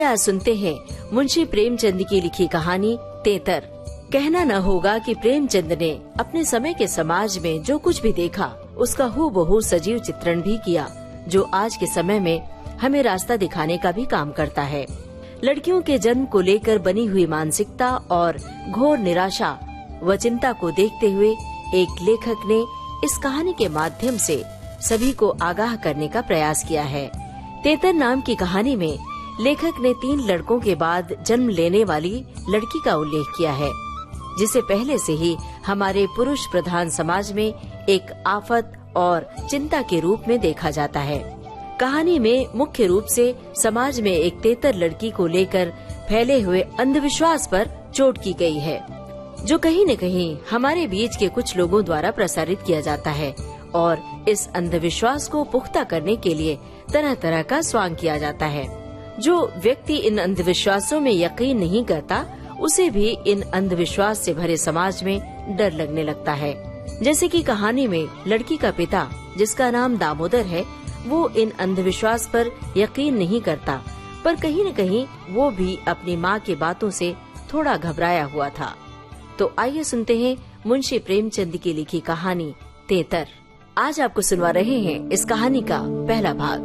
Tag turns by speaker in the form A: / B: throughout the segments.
A: आज सुनते हैं मुंशी प्रेमचंद की लिखी कहानी तेतर। कहना न होगा कि प्रेमचंद ने अपने समय के समाज में जो कुछ भी देखा उसका हूबहू सजीव चित्रण भी किया, जो आज के समय में हमें रास्ता दिखाने का भी काम करता है। लड़कियों के जन्म को लेकर बनी हुई मानसिकता और घोर निराशा व चिंता को देखते हुए एक लेखक ने इस कहानी के माध्यम से सभी को आगाह करने का प्रयास किया है। तेतर नाम की कहानी में लेखक ने 3 लड़कों के बाद जन्म लेने वाली लड़की का उल्लेख किया है, जिसे पहले से ही हमारे पुरुष प्रधान समाज में एक आफत और चिंता के रूप में देखा जाता है। कहानी में मुख्य रूप से समाज में एक तेतर लड़की को लेकर फैले हुए अंधविश्वास पर चोट की गई है, जो कहीं न कहीं हमारे बीच के कुछ लोगों द्वारा प्रसारित किया जाता है और इस अंधविश्वास को पुख्ता करने के लिए तरह तरह का स्वांग किया जाता है। जो व्यक्ति इन अंधविश्वासों में यकीन नहीं करता, उसे भी इन अंधविश्वास से भरे समाज में डर लगने लगता है। जैसे कि कहानी में लड़की का पिता, जिसका नाम दामोदर है, वो इन अंधविश्वास पर यकीन नहीं करता, पर कहीं न कहीं वो भी अपनी माँ की बातों से थोड़ा घबराया हुआ था। तो आइए सुनते हैं मुंशी प्रेमचंद की लिखी कहानी तेतर। आज आपको सुनवा रहे हैं इस कहानी का पहला भाग।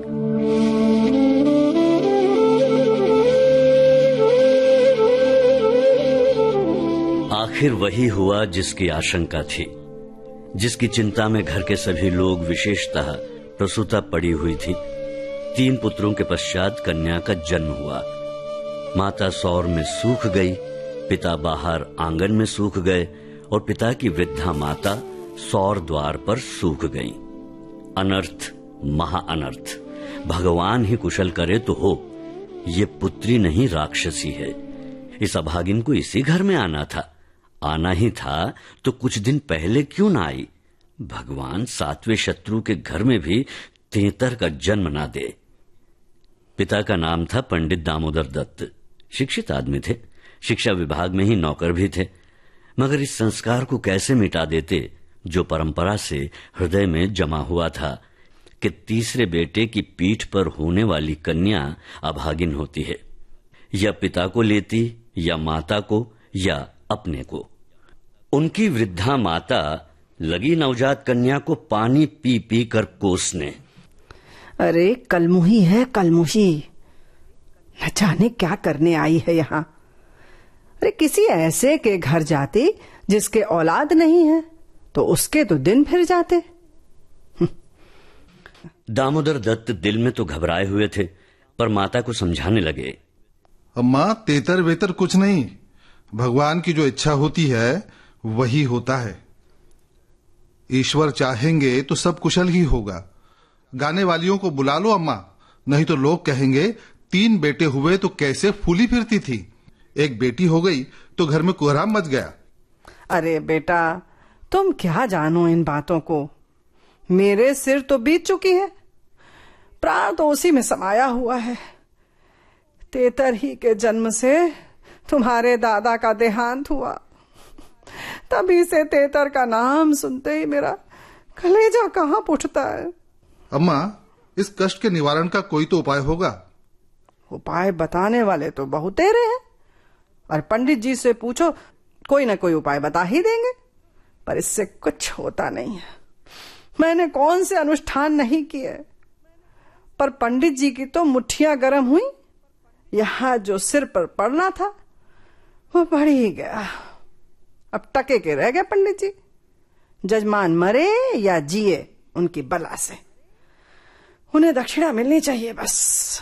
B: आखिर वही हुआ जिसकी आशंका थी, जिसकी चिंता में घर के सभी लोग, विशेषतः प्रसूता पड़ी हुई थी। 3 पुत्रों के पश्चात कन्या का जन्म हुआ। माता सौर में सूख गई, पिता बाहर आंगन में सूख गए और पिता की वृद्धा माता सौर द्वार पर सूख गई। अनर्थ, महा अनर्थ। भगवान ही कुशल करे तो हो। ये पुत्री नहीं, राक्षसी है। इस अभागिन को इसी घर में आना था। आना ही था तो कुछ दिन पहले क्यों ना आई। भगवान 7वें शत्रु के घर में भी तेतर का जन्म ना दे। पिता का नाम था पंडित दामोदर दत्त। शिक्षित आदमी थे, शिक्षा विभाग में ही नौकर भी थे, मगर इस संस्कार को कैसे मिटा देते जो परंपरा से हृदय में जमा हुआ था कि तीसरे बेटे की पीठ पर होने वाली कन्या अभागिन होती है। या पिता को लेती, या माता को, या अपने को। उनकी वृद्धा माता लगी नवजात कन्या को पानी पी पी कर कोसने।
C: अरे कलमुही है, कलमुही, न जाने क्या करने आई है यहाँ। अरे किसी ऐसे के घर जाती जिसके औलाद नहीं है तो उसके तो दिन फिर जाते।
B: दामोदर दत्त दिल में तो घबराए हुए थे, पर माता को समझाने लगे।
D: अम्मा, तेतर वेतर कुछ नहीं, भगवान की जो इच्छा होती है वही होता है। ईश्वर चाहेंगे तो सब कुशल ही होगा। गाने वालियों को बुला लो अम्मा, नहीं तो लोग कहेंगे 3 बेटे हुए तो कैसे फूली फिरती थी, एक बेटी हो गई तो घर में कोहराम मच गया।
C: अरे बेटा, तुम क्या जानो इन बातों को। मेरे सिर तो बीत चुकी है, प्राण तो उसी में समाया हुआ है। तेतर ही के जन्म से तुम्हारे दादा का देहांत हुआ। तभी से तेतर का नाम सुनते ही मेरा कलेजा कहाँ उठता है।
D: अम्मा, इस कष्ट के निवारण का कोई तो उपाय होगा।
C: उपाय बताने वाले तो बहुतेरे हैं, और पंडित जी से पूछो, कोई ना कोई उपाय बता ही देंगे, पर इससे कुछ होता नहीं है। मैंने कौन से अनुष्ठान नहीं किए, पर पंडित जी की तो मुट्ठियां गर्म हुई। यहाँ जो सिर पर पड़ना था वो पड़ ही गया। अब टके के रह गए पंडित जी। जजमान मरे या जिए उनकी बला से, उन्हें दक्षिणा मिलनी चाहिए बस।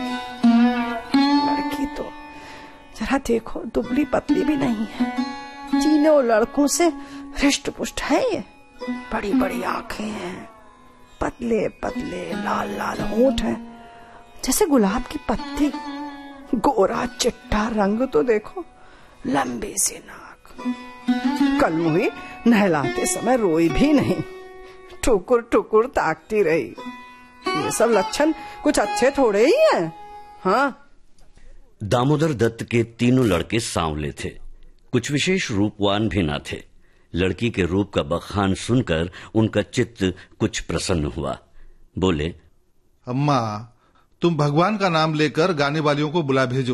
C: लड़की तो जरा देखो, दुबली पतली भी नहीं है, तीनों लड़कों से हृष्ट पुष्ट है। ये बड़ी बड़ी आंखें हैं, पतले पतले लाल लाल होंठ हैं, जैसे गुलाब की पत्ती। गोरा चिट्टा रंग तो देखो, लंबी सी नाक। कलमुही नहलाते समय रोई भी नहीं, ठुकुर ठुकुर ताकती रही। ये सब लक्षण कुछ अच्छे थोड़े ही हैं। हाँ।
B: दामोदर दत्त के 3 लड़के सांवले थे, कुछ विशेष रूपवान भी न थे। लड़की के रूप का बखान सुनकर उनका चित्त कुछ प्रसन्न हुआ। बोले,
D: अम्मा, तुम भगवान का नाम लेकर गाने वालियों को बुला भेजो।